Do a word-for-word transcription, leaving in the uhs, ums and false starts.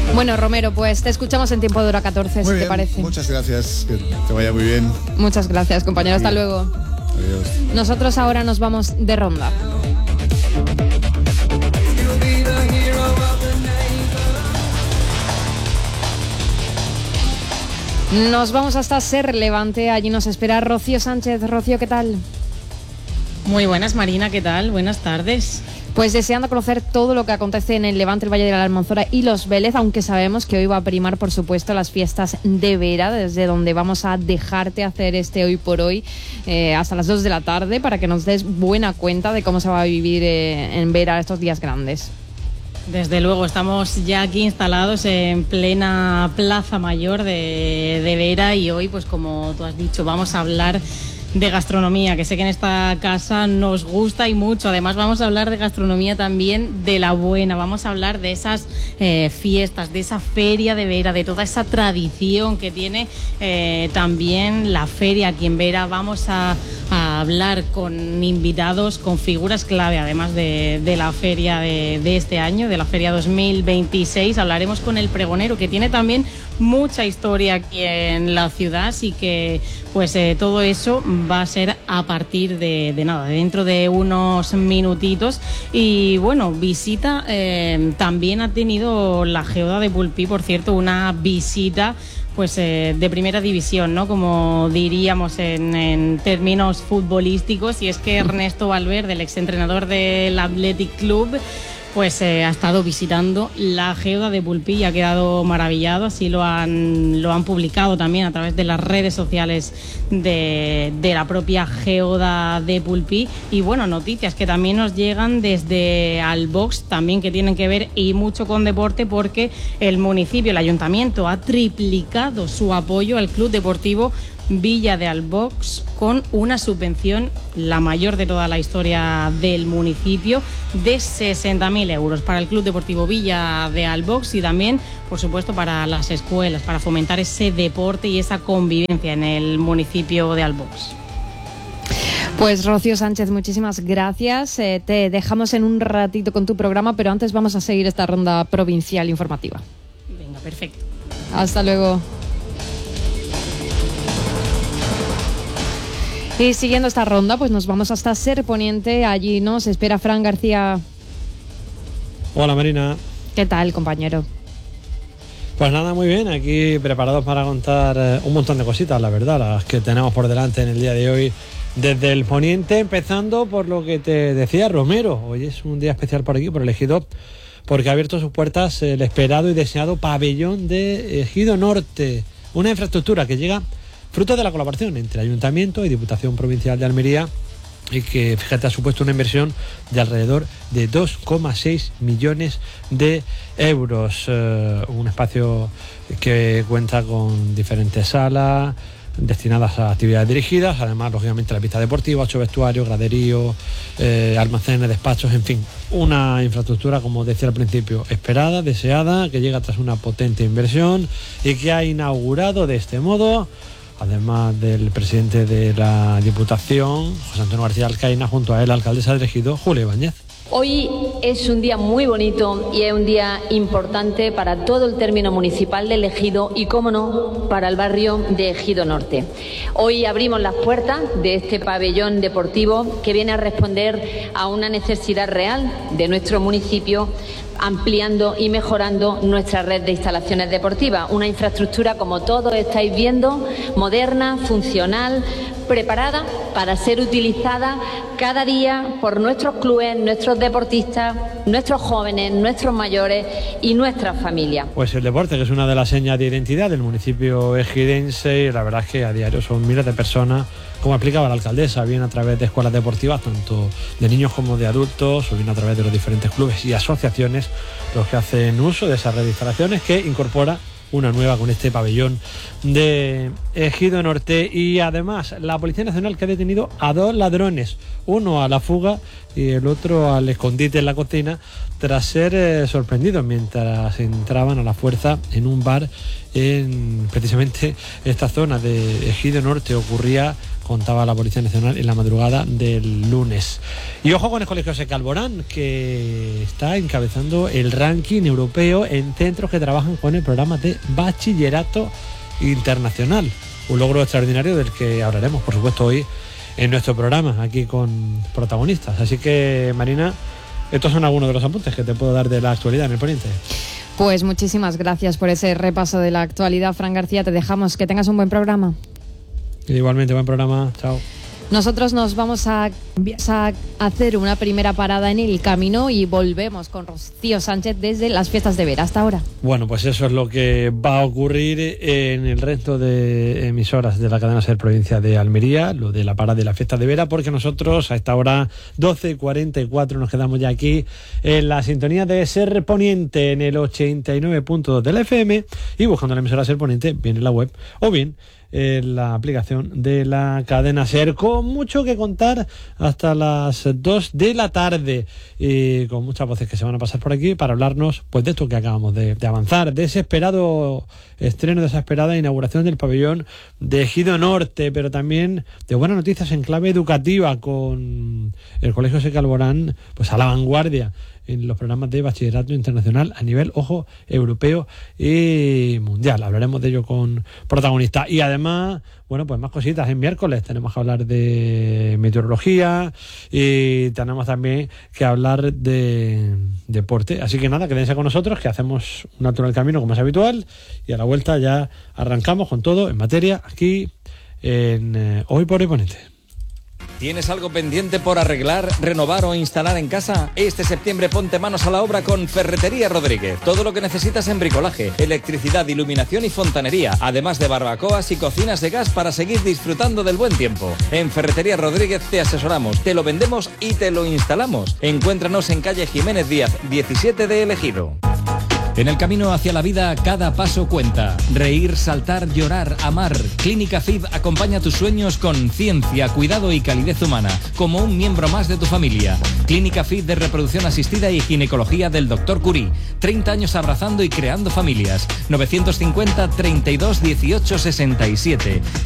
Bueno, Romero, pues te escuchamos en tiempo de hora catorce, si te parece. Muchas gracias, que te vaya muy bien. Muchas gracias, compañero, hasta luego. Adiós. Nosotros ahora nos vamos de ronda. Nos vamos hasta Ser Levante, allí nos espera Rocío Sánchez. Rocío, ¿qué tal? Muy buenas, Marina, ¿qué tal? Buenas tardes. Pues deseando conocer todo lo que acontece en el Levante, el Valle de la Almanzora y Los Vélez, aunque sabemos que hoy va a primar, por supuesto, las fiestas de Vera, desde donde vamos a dejarte hacer este Hoy por Hoy eh, hasta las dos de la tarde, para que nos des buena cuenta de cómo se va a vivir eh, en Vera estos días grandes. Desde luego, estamos ya aquí instalados en plena Plaza Mayor de, de Vera y hoy, pues como tú has dicho, vamos a hablar de gastronomía, que sé que en esta casa nos gusta y mucho. Además vamos a hablar de gastronomía también de la buena, vamos a hablar de esas eh, fiestas, de esa feria de Vera, de toda esa tradición que tiene eh, también la feria aquí en Vera. Vamos a, a hablar con invitados, con figuras clave, además de, de la feria de, de este año, de la feria dos mil veintiséis. Hablaremos con el pregonero, que tiene también mucha historia aquí en la ciudad, así que pues eh, todo eso va a ser a partir de, de nada, dentro de unos minutitos. Y bueno, visita eh, también ha tenido la Geoda de Pulpí, por cierto, una visita pues eh, de primera división, ¿no? Como diríamos en, en términos futbolísticos, y es que Ernesto Valverde, el exentrenador del Athletic Club, pues eh, ha estado visitando la Geoda de Pulpí y ha quedado maravillado. Así lo han, lo han publicado también a través de las redes sociales de, de la propia Geoda de Pulpí. Y bueno, noticias que también nos llegan desde Albox, también que tienen que ver y mucho con deporte, porque el municipio, el ayuntamiento, ha triplicado su apoyo al Club Deportivo Villa de Albox con una subvención, la mayor de toda la historia del municipio, de sesenta mil euros para el Club Deportivo Villa de Albox y también, por supuesto, para las escuelas, para fomentar ese deporte y esa convivencia en el municipio de Albox. Pues Rocío Sánchez, muchísimas gracias. Eh, te dejamos en un ratito con tu programa, pero antes vamos a seguir esta ronda provincial informativa. Venga, perfecto. Hasta luego. Y siguiendo esta ronda, pues nos vamos hasta Ser Poniente. Allí nos espera Fran García. Hola, Marina. ¿Qué tal, compañero? Pues nada, muy bien. Aquí preparados para contar eh, un montón de cositas, la verdad, las que tenemos por delante en el día de hoy desde el Poniente, empezando por lo que te decía Romero. Hoy es un día especial por aquí, por el Ejido, porque ha abierto sus puertas el esperado y deseado pabellón de Ejido Norte, una infraestructura que llega fruto de la colaboración entre Ayuntamiento y Diputación Provincial de Almería, y que, fíjate, ha supuesto una inversión de alrededor de dos coma seis millones de euros. Eh, un espacio que cuenta con diferentes salas destinadas a actividades dirigidas, además, lógicamente, la pista deportiva, ocho vestuarios, graderío, eh, almacenes, despachos, en fin, una infraestructura, como decía al principio, esperada, deseada, que llega tras una potente inversión y que ha inaugurado de este modo, además del presidente de la Diputación, José Antonio García Alcaina, junto a él, la alcaldesa de Ejido, Julia Ibáñez. Hoy es un día muy bonito y es un día importante para todo el término municipal del Ejido y, cómo no, para el barrio de Ejido Norte. Hoy abrimos las puertas de este pabellón deportivo que viene a responder a una necesidad real de nuestro municipio, ampliando y mejorando nuestra red de instalaciones deportivas. Una infraestructura, como todos estáis viendo, moderna, funcional, preparada para ser utilizada cada día por nuestros clubes, nuestros deportistas, nuestros jóvenes, nuestros mayores y nuestras familias. Pues el deporte, que es una de las señas de identidad del municipio ejidense, y la verdad es que a diario son miles de personas, como explicaba la alcaldesa, bien a través de escuelas deportivas, tanto de niños como de adultos, o bien a través de los diferentes clubes y asociaciones, los que hacen uso de esa red de instalaciones que incorpora una nueva con este pabellón de Ejido Norte. Y además la Policía Nacional, que ha detenido a dos ladrones, uno a la fuga y el otro al escondite en la cocina, tras ser eh, sorprendidos mientras entraban a la fuerza en un bar en precisamente esta zona de Ejido Norte. Ocurría contaba la Policía Nacional en la madrugada del lunes. Y ojo con el Colegio Seca Alborán, que está encabezando el ranking europeo en centros que trabajan con el programa de bachillerato internacional. Un logro extraordinario del que hablaremos, por supuesto, hoy en nuestro programa, aquí con protagonistas. Así que, Marina, estos son algunos de los apuntes que te puedo dar de la actualidad en el Poniente. Pues muchísimas gracias por ese repaso de la actualidad, Fran García. Te dejamos, que tengas un buen programa. Igualmente, buen programa. Chao. Nosotros nos vamos a, a hacer una primera parada en el camino y volvemos con Rocío Sánchez desde las fiestas de Vera. Hasta ahora. Bueno, pues eso es lo que va a ocurrir en el resto de emisoras de la cadena SER provincia de Almería, lo de la parada de las fiestas de Vera, porque nosotros a esta hora doce cuarenta y cuatro nos quedamos ya aquí en la sintonía de SER Poniente en el ochenta y nueve punto dos del F M, y buscando la emisora SER Poniente bien en la web o bien en la aplicación de la cadena SER, con mucho que contar hasta las dos de la tarde y con muchas voces que se van a pasar por aquí para hablarnos pues de esto que acabamos de, de avanzar, de ese esperado estreno, de esa esperada inauguración del pabellón de Ejido Norte, pero también de buenas noticias en clave educativa, con el Colegio Seca Alborán pues a la vanguardia en los programas de bachillerato internacional a nivel, ojo, europeo y mundial. Hablaremos de ello con protagonistas. Y además, bueno, pues más cositas. En miércoles tenemos que hablar de meteorología y tenemos también que hablar de deporte. Así que nada, quédense con nosotros, que hacemos un alto en el camino como es habitual, y a la vuelta ya arrancamos con todo en materia aquí en eh, Hoy por Hoy Poniente. ¿Tienes algo pendiente por arreglar, renovar o instalar en casa? Este septiembre ponte manos a la obra con Ferretería Rodríguez. Todo lo que necesitas en bricolaje, electricidad, iluminación y fontanería, además de barbacoas y cocinas de gas para seguir disfrutando del buen tiempo. En Ferretería Rodríguez te asesoramos, te lo vendemos y te lo instalamos. Encuéntranos en calle Jiménez Díaz, diecisiete de El Ejido. En el camino hacia la vida, cada paso cuenta. Reír, saltar, llorar, amar. Clínica F I B acompaña tus sueños con ciencia, cuidado y calidez humana, como un miembro más de tu familia. Clínica F I B de reproducción asistida y ginecología del doctor Curie. treinta años abrazando y creando familias. novecientos cincuenta, treinta y dos, dieciocho, sesenta y siete.